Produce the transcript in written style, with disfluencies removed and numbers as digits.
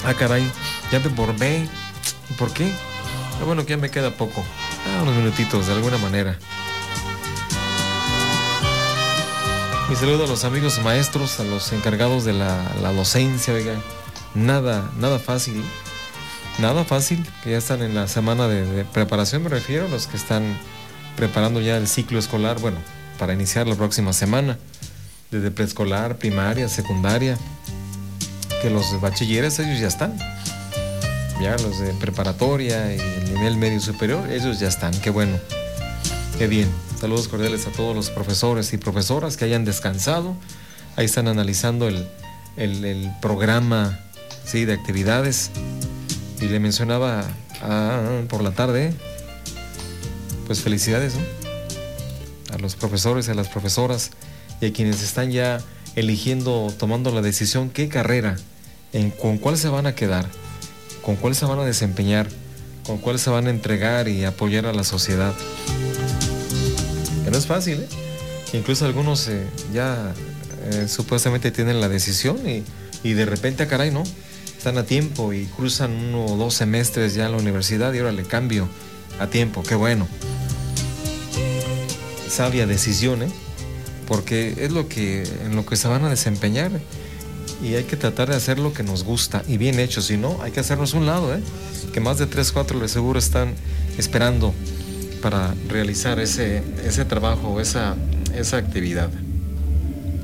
Ah, caray, ya me formé. ¿Por qué? Bueno, que ya me queda poco. Unos minutitos, de alguna manera. Mi saludo a los amigos maestros, a los encargados de la docencia, oiga. Nada fácil. Nada fácil, que ya están en la semana de preparación, me refiero a los que están preparando ya el ciclo escolar, bueno, para iniciar la próxima semana, desde preescolar, primaria, secundaria, que los bachilleres, ellos ya están. Ya los de preparatoria y el nivel medio superior, ellos ya están, qué bueno, qué bien. Saludos cordiales a todos los profesores y profesoras que hayan descansado. Ahí están analizando el programa, sí, de actividades. Y le mencionaba por la tarde, pues felicidades, ¿no? A los profesores y a las profesoras y a quienes están ya eligiendo, tomando la decisión qué carrera, con cuál se van a quedar, con cuál se van a desempeñar, con cuál se van a entregar y apoyar a la sociedad. Que no es fácil, ¿eh? Incluso algunos ya supuestamente tienen la decisión y de repente, caray, ¿no? Están a tiempo y cruzan 1 o 2 semestres ya en la universidad y ahora le cambio a tiempo, qué bueno. Sabia decisión, porque es en lo que se van a desempeñar y hay que tratar de hacer lo que nos gusta y bien hecho, si no, hay que hacernos un lado, que más de 3, 4 de seguro están esperando para realizar ese trabajo, esa actividad.